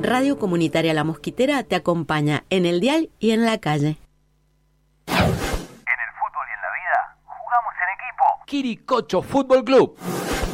Radio Comunitaria La Mosquitera te acompaña en el dial y en la calle. En el fútbol y en la vida, jugamos en equipo. Quiricocho Fútbol Club.